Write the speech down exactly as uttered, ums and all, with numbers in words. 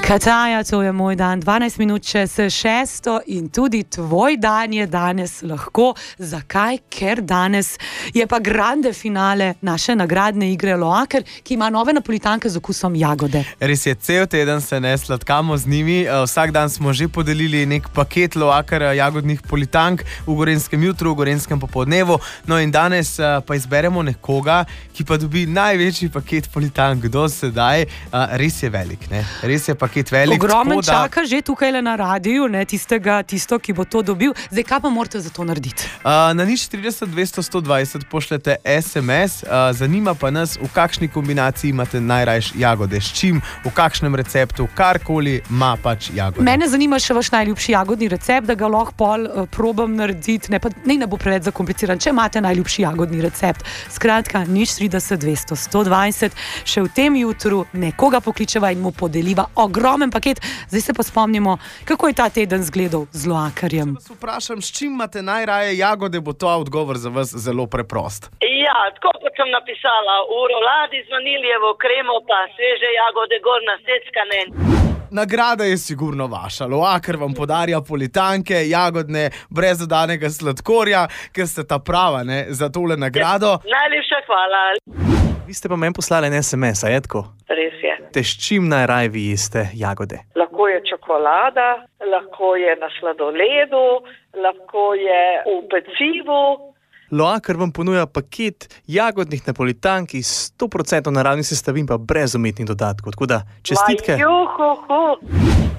Kataja, to je moj dan, dvanajst minut čez šesto in tudi tvoj dan je danes lahko. Zakaj? Ker danes je pa grande finale naše nagradne igre Loaker, ki ima nove napolitanke z okusom jagode. Res je, cel teden se ne sladkamo z njimi. Vsak dan smo že podelili nek paket Loaker jagodnih politank v Gorenjskem jutru, v Gorenjskem popoldnevu. No in danes pa izberemo nekoga, ki pa dobi največji paket politank do sedaj. Res je velik, ne? Res je paket velik. Ogromen da... čaka že tukaj le na radiju, ne, tistega, tisto, ki bo to dobil. Zdaj, kaj pa morate za to narediti? Uh, na nič trideset dvesto sto dvajset pošljete es em es. Uh, zanima pa nas, v kakšni kombinaciji imate najrajš jagode, s čim, v kakšnem receptu, karkoli ima pač jagode. Mene zanima še vaš najljubši jagodni recept, da ga lahko pol uh, probam narediti. Ne, pa, ne, ne bo preveč zakompliciran, če imate najljubši jagodni recept. Skratka, nič trideset dvesto sto dvajset. Še v tem jutru nekoga pokličeva in mu podeliva ogromen paket. Zdaj se pa spomnimo, kako je ta teden zgledal z Loakerjem. Če vas vprašam, s čim imate najraje jagode, bo to odgovor za vas zelo preprost. Ja, tako kot sem napisala, v roladi z vaniljevo kremo pa sveže jagode gor naseckane. Nagrada je sigurno vaša. Loaker vam podarja politanke, jagodne, brez dodanega sladkorja, ker ste ta prava, ne, za tole nagrado. Najlepša hvala. Vi ste pa meni poslali en es em es, a je tako? Res je. Te s čim najraje vi jeste jagode? Lahko je čokolada, lahko je na sladoledu, lahko je v pecivu. Loaker vam ponuja paket jagodnih napolitank iz sto procentov naravnih sestavin pa brez umetnih dodatkov. Tako da čestitke. Ma juhu, hu.